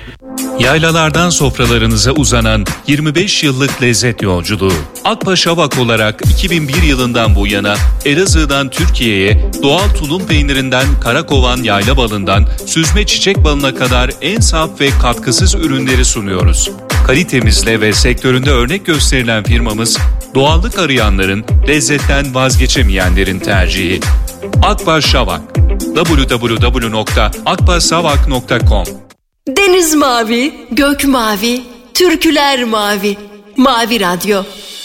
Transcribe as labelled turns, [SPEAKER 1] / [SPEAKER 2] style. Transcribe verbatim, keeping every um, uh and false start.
[SPEAKER 1] Yaylalardan sofralarınıza uzanan yirmi beş yıllık lezzet yolculuğu. Akbaş Avak olarak iki bin bir yılından bu yana Elazığ'dan Türkiye'ye doğal tulum peynirinden karakovan yayla balından süzme çiçek balına kadar en saf ve katkısız ürünleri sunuyoruz. Kalitemizle ve sektöründe örnek gösterilen firmamız, doğallık arayanların, lezzetten vazgeçemeyenlerin tercihi. Akbaş Avak. double-u double-u double-u nokta akbaşavak nokta com.
[SPEAKER 2] Deniz mavi, gök mavi, türküler mavi. Mavi Radyo.